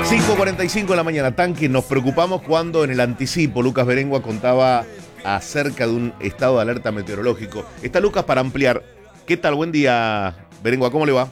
5:45 de la mañana, Tanque. Nos preocupamos cuando en el anticipo Lucas Berengua contaba acerca de un estado de alerta meteorológico. Está Lucas para ampliar. ¿Qué tal? Buen día, Berengua, ¿cómo le va?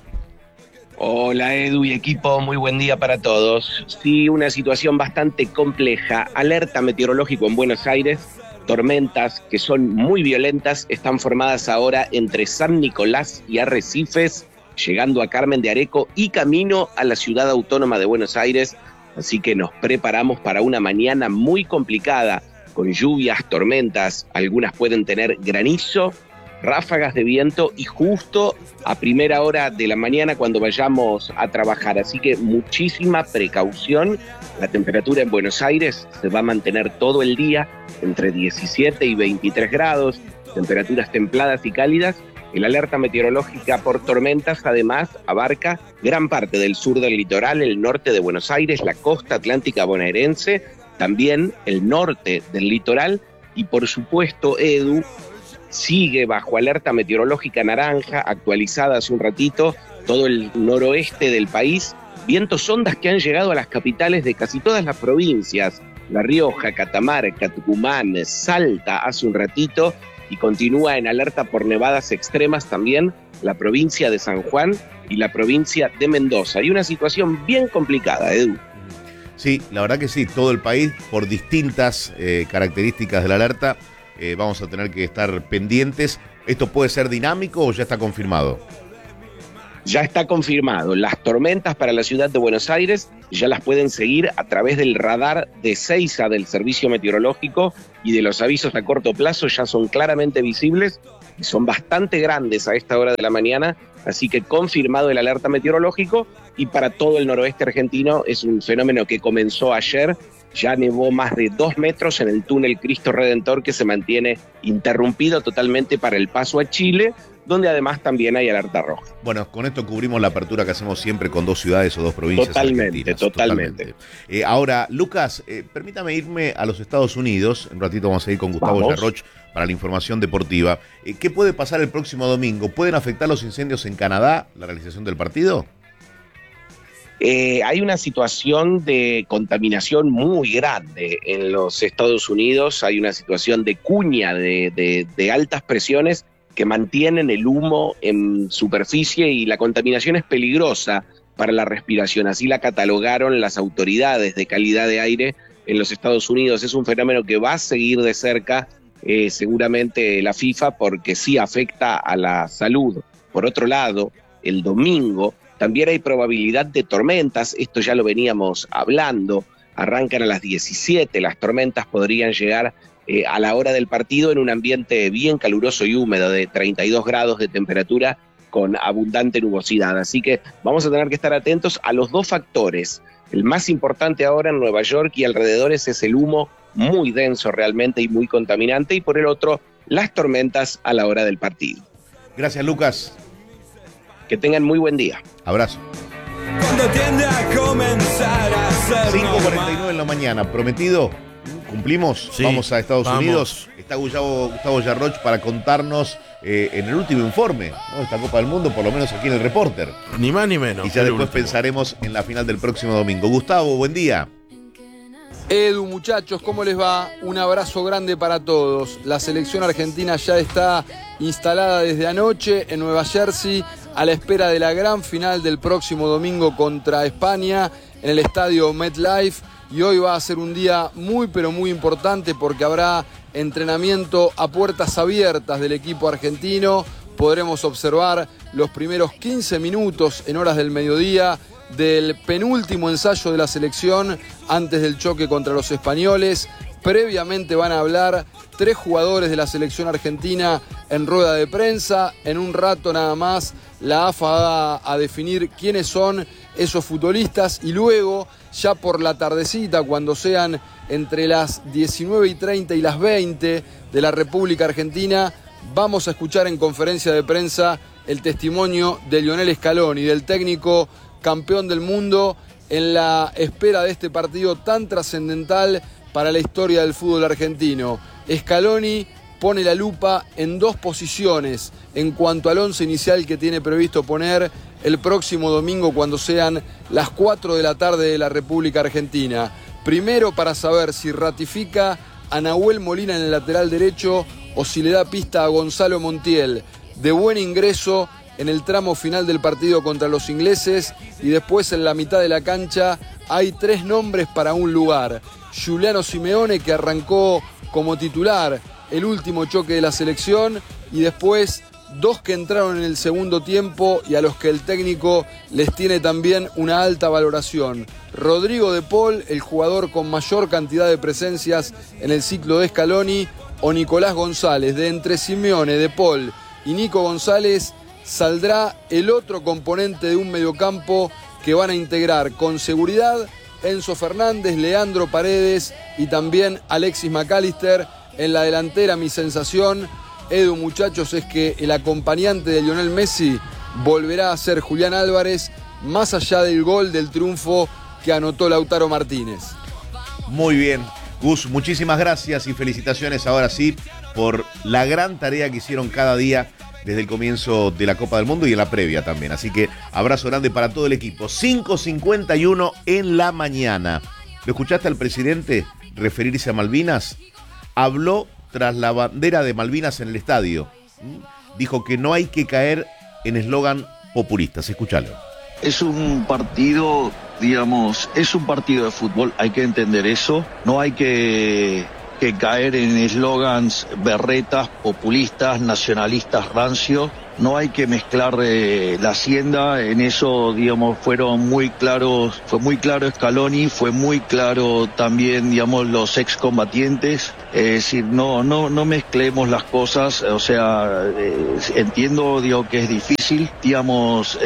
Hola Edu y equipo, muy buen día para todos. Sí, una situación bastante compleja. Alerta meteorológico en Buenos Aires. Tormentas que son muy violentas están formadas ahora entre San Nicolás y Arrecifes, llegando a Carmen de Areco y camino a la ciudad autónoma de Buenos Aires. Así que nos preparamos para una mañana muy complicada, con lluvias, tormentas, algunas pueden tener granizo, ráfagas de viento y justo a primera hora de la mañana cuando vayamos a trabajar. Así que muchísima precaución. La temperatura en Buenos Aires se va a mantener todo el día entre 17 y 23 grados, temperaturas templadas y cálidas. El alerta meteorológica por tormentas además abarca gran parte del sur del litoral, el norte de Buenos Aires, la costa atlántica bonaerense, también el norte del litoral y por supuesto, Edu, sigue bajo alerta meteorológica naranja, actualizada hace un ratito, todo el noroeste del país, vientos ondas que han llegado a las capitales de casi todas las provincias, La Rioja, Catamarca, Tucumán, Salta hace un ratito, y continúa en alerta por nevadas extremas también la provincia de San Juan y la provincia de Mendoza. Hay una situación bien complicada, Edu. Sí, la verdad que sí, todo el país, por distintas características de la alerta, vamos a tener que estar pendientes. ¿Esto puede ser dinámico o ya está confirmado? Ya está confirmado. Las tormentas para la ciudad de Buenos Aires ya las pueden seguir a través del radar de Seiza del Servicio Meteorológico y de los avisos a corto plazo ya son claramente visibles y son bastante grandes a esta hora de la mañana, así que confirmado el alerta meteorológico y para todo el noroeste argentino es un fenómeno que comenzó ayer. Ya nevó más de 2 metros en el túnel Cristo Redentor que se mantiene interrumpido totalmente para el paso a Chile, donde además también hay alerta roja. Bueno, con esto cubrimos la apertura que hacemos siempre con 2 ciudades o 2 provincias argentinas. Totalmente. Ahora, Lucas, permítame irme a los Estados Unidos. En un ratito vamos a ir con Gustavo Yarroch para la información deportiva. ¿Qué puede pasar el próximo domingo? ¿Pueden afectar los incendios en Canadá la realización del partido? Hay una situación de contaminación muy grande en los Estados Unidos. Hay una situación de cuña de altas presiones que mantienen el humo en superficie y la contaminación es peligrosa para la respiración. Así la catalogaron las autoridades de calidad de aire en los Estados Unidos. Es un fenómeno que va a seguir de cerca seguramente la FIFA porque sí afecta a la salud. Por otro lado, el domingo también hay probabilidad de tormentas, esto ya lo veníamos hablando, arrancan a las 17, las tormentas podrían llegar a la hora del partido en un ambiente bien caluroso y húmedo de 32 grados de temperatura con abundante nubosidad. Así que vamos a tener que estar atentos a los 2 factores. El más importante ahora en Nueva York y alrededores es el humo muy denso realmente y muy contaminante y por el otro las tormentas a la hora del partido. Gracias, Lucas. Que tengan muy buen día. Abrazo. 5:49 en la mañana. ¿Prometido? ¿Cumplimos? Sí, vamos a Estados Unidos. Está Gustavo Yarroch para contarnos en el último informe, ¿no?, de esta Copa del Mundo, por lo menos aquí en el Reporter. Ni más ni menos. Y ya después pensaremos en la final del próximo domingo. Gustavo, buen día. Edu, muchachos, ¿cómo les va? Un abrazo grande para todos. La selección argentina ya está instalada desde anoche en Nueva Jersey a la espera de la gran final del próximo domingo contra España en el estadio MetLife. Y hoy va a ser un día muy pero muy importante porque habrá entrenamiento a puertas abiertas del equipo argentino. Podremos observar los primeros 15 minutos en horas del mediodía del penúltimo ensayo de la selección antes del choque contra los españoles. Previamente van a hablar 3 jugadores de la selección argentina en rueda de prensa. En un rato nada más la AFA va a definir quiénes son esos futbolistas y luego, ya por la tardecita, cuando sean entre las 19:30 y las 20 de la República Argentina, vamos a escuchar en conferencia de prensa el testimonio de Lionel Scaloni, del técnico campeón del mundo, en la espera de este partido tan trascendental para la historia del fútbol argentino. Scaloni pone la lupa en 2 posiciones en cuanto al once inicial que tiene previsto poner el próximo domingo cuando sean las 4 de la tarde de la República Argentina. Primero para saber si ratifica a Nahuel Molina en el lateral derecho o si le da pista a Gonzalo Montiel, de buen ingreso en el tramo final del partido contra los ingleses, y después en la mitad de la cancha hay 3 nombres para un lugar. Giuliano Simeone, que arrancó como titular el último choque de la selección, y después 2 que entraron en el segundo tiempo y a los que el técnico les tiene también una alta valoración. Rodrigo de Paul, el jugador con mayor cantidad de presencias en el ciclo de Scaloni, o Nicolás González. De entre Simeone, de Paul y Nico González saldrá el otro componente de un mediocampo que van a integrar con seguridad Enzo Fernández, Leandro Paredes y también Alexis McAllister. En la delantera, mi sensación, Edu, muchachos, es que el acompañante de Lionel Messi volverá a ser Julián Álvarez, más allá del gol del triunfo que anotó Lautaro Martínez. Muy bien, Gus, muchísimas gracias y felicitaciones ahora sí por la gran tarea que hicieron cada día desde el comienzo de la Copa del Mundo y en la previa también. Así que abrazo grande para todo el equipo. 5:51 en la mañana. ¿Lo escuchaste al presidente referirse a Malvinas? Habló tras la bandera de Malvinas en el estadio. Dijo que no hay que caer en eslogan populistas. Escúchalo. Es un partido, digamos, es un partido de fútbol, hay que entender eso. No hay que caer en eslogans berretas, populistas, nacionalistas, rancios. No hay que mezclar la hacienda, en eso, digamos, fueron muy claros, fue muy claro Scaloni, fue muy claro también, digamos, los excombatientes. Es decir, no mezclemos las cosas, o sea, entiendo, digo, que es difícil, digamos,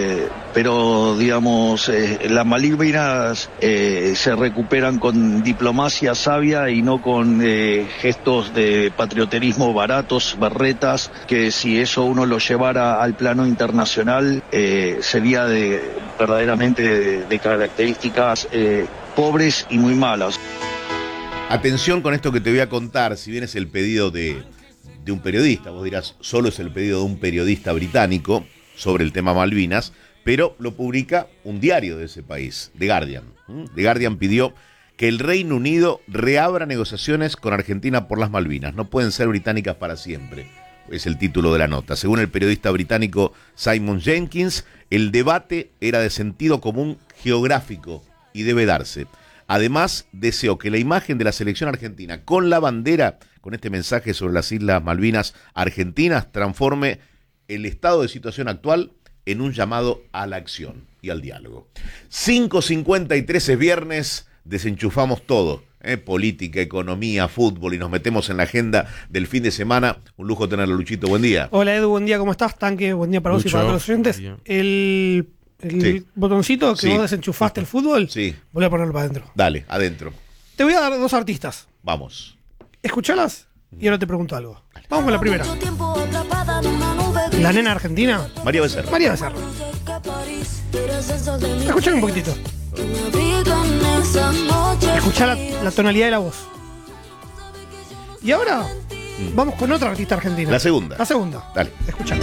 pero, digamos, las Malvinas se recuperan con diplomacia sabia y no con gestos de patrioterismo baratos, berretas, que si eso uno lo llevara al plano internacional sería verdaderamente de características pobres y muy malas. Atención con esto que te voy a contar, si bien es el pedido de un periodista, vos dirás, solo es el pedido de un periodista británico sobre el tema Malvinas, pero lo publica un diario de ese país, The Guardian. The Guardian pidió que el Reino Unido reabra negociaciones con Argentina por las Malvinas. No pueden ser británicas para siempre, es el título de la nota. Según el periodista británico Simon Jenkins, el debate era de sentido común geográfico y debe darse. Además, deseó que la imagen de la selección argentina con la bandera, con este mensaje sobre las Islas Malvinas argentinas, transforme el estado de situación actual en un llamado a la acción y al diálogo. 5:53 es viernes, desenchufamos todo. Política, economía, fútbol, y nos metemos en la agenda del fin de semana. Un lujo tenerlo, Luchito, buen día. Hola Edu, buen día, ¿cómo estás? Tanque, buen día para vos y para todos los oyentes. El Sí. botoncito que Sí. vos desenchufaste el fútbol, Sí. volví a ponerlo para adentro. Dale, adentro. Te voy a dar 2 artistas. Vamos. Escuchalas y ahora te pregunto algo. Vamos con la primera. La nena argentina, María Becerra. María Becerra. Escuchame un poquitito. Escuchá la tonalidad de la voz. Y ahora vamos con otra artista argentina. La segunda. La segunda. Dale. Escuchá.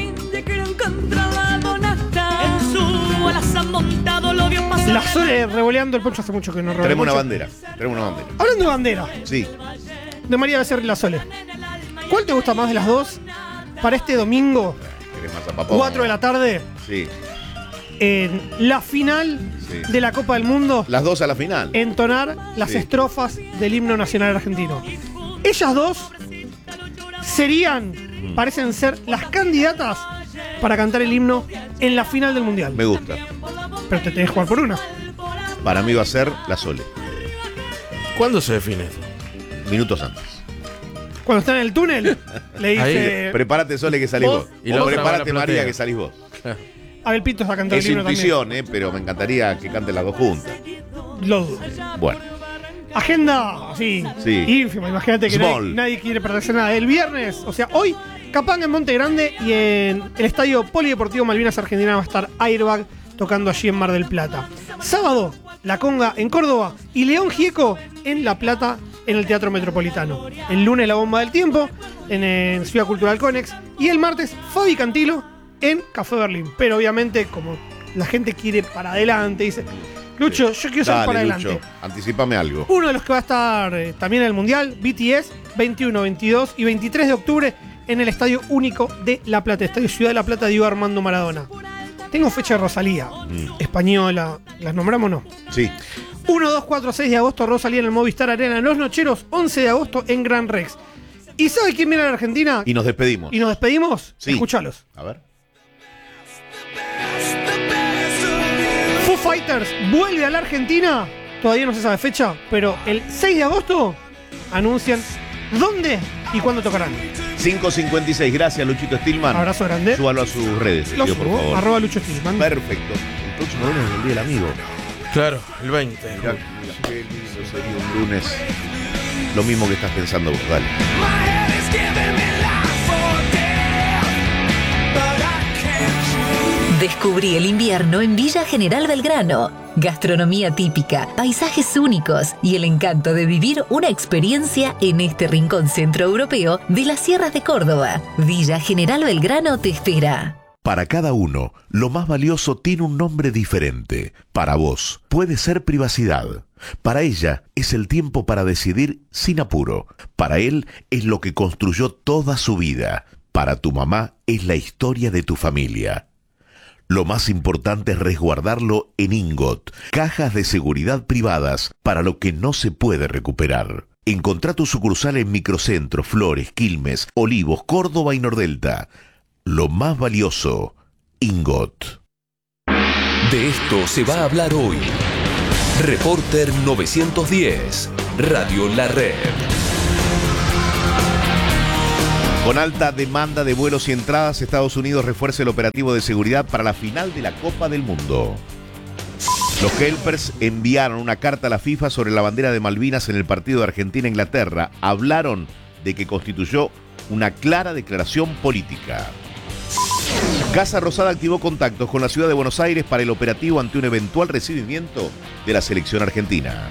La Sole revoleando el poncho hace mucho que no revolea. Tenemos una mucho. bandera. Tenemos una bandera. Hablando de bandera, Sí. de María Becerra y la Sole. ¿Cuál te gusta más de las dos para este domingo, ¿Querés más a papá? 4 de la tarde, Sí. en la final Sí. de la Copa del Mundo, Las dos a la final. entonar las Sí. estrofas del himno nacional argentino? Ellas dos serían, parecen ser las candidatas para cantar el himno en la final del Mundial. Me gusta. Pero te tenés que jugar por una. Para mí va a ser la Sole. ¿Cuándo se define? Minutos antes. Cuando está en el túnel, le dice... Prepárate, Sole, que salís vos. Y la O otra prepárate, va a la María, platea. que salís vos. Abel Pintos va a cantar Es el himno intuición, también. pero me encantaría que canten las dos juntas. Lo dudo. Bueno. Agenda, sí, Sí. ínfima. Imagínate que Small. nadie quiere perderse nada. El viernes, o sea, hoy, Capanga en Monte Grande y en el Estadio Polideportivo Malvinas Argentina va a estar Airbag tocando allí en Mar del Plata. Sábado, La Conga en Córdoba y León Gieco en La Plata en el Teatro Metropolitano. El lunes, La Bomba del Tiempo en Ciudad Cultural Conex. Y el martes, Fabi Cantilo en Café Berlín. Pero obviamente, como la gente quiere para adelante, dice, Lucho, yo quiero salir para adelante. Lucho, anticipame algo. Uno de los que va a estar también en el Mundial, BTS, 21, 22 y 23 de octubre en el Estadio Único de La Plata, Estadio Ciudad de La Plata, Diego Armando Maradona. Tengo fecha de Rosalía, española, ¿las nombramos o no? Sí. 1, 2, 4, 6 de agosto, Rosalía en el Movistar Arena. Los Nocheros, 11 de agosto en Gran Rex. ¿Y sabe quién viene a la Argentina? Y nos despedimos. ¿Y nos despedimos? Sí. Escuchalos. A ver. Foo Fighters vuelve a la Argentina. Todavía no se sabe fecha, pero el 6 de agosto anuncian dónde y cuándo tocarán. 5:56, gracias Luchito Stillman. Abrazo grande. Súbalo a sus redes, Lo por subo, favor. @Lucho Stillman. Perfecto. El próximo lunes es el Día del Amigo. Claro, el 20. Mirá, qué lindo sería un lunes. Lo mismo que estás pensando vos, dale. Descubrí el invierno en Villa General Belgrano. Gastronomía típica, paisajes únicos y el encanto de vivir una experiencia en este rincón centroeuropeo de las sierras de Córdoba. Villa General Belgrano te espera. Para cada uno, lo más valioso tiene un nombre diferente. Para vos, puede ser privacidad. Para ella, es el tiempo para decidir sin apuro. Para él, es lo que construyó toda su vida. Para tu mamá, es la historia de tu familia. Lo más importante es resguardarlo en Ingot, cajas de seguridad privadas para lo que no se puede recuperar. Encontrá tu sucursal en Microcentro, Flores, Quilmes, Olivos, Córdoba y Nordelta. Lo más valioso, Ingot. De esto se va a hablar hoy. Reporter 910, Radio La Red. Con alta demanda de vuelos y entradas, Estados Unidos refuerza el operativo de seguridad para la final de la Copa del Mundo. Los Helpers enviaron una carta a la FIFA sobre la bandera de Malvinas en el partido de Argentina-Inglaterra. Hablaron de que constituyó una clara declaración política. Casa Rosada activó contactos con la ciudad de Buenos Aires para el operativo ante un eventual recibimiento de la selección argentina.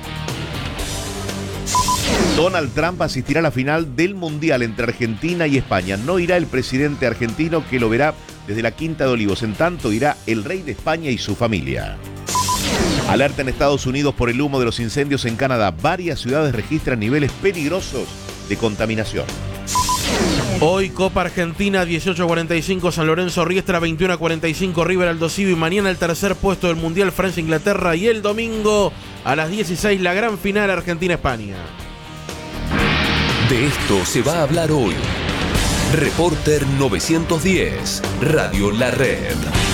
Donald Trump asistirá a la final del Mundial entre Argentina y España. No irá el presidente argentino, que lo verá desde la Quinta de Olivos. En tanto, irá el rey de España y su familia. Alerta en Estados Unidos por el humo de los incendios en Canadá. Varias ciudades registran niveles peligrosos de contaminación. Hoy Copa Argentina, 18:45 San Lorenzo Riestra, 21:45 River Aldo Civi. Mañana el tercer puesto del Mundial, Francia-Inglaterra. Y el domingo a las 16 la gran final Argentina-España. De esto se va a hablar hoy. Reporter 910, Radio La Red.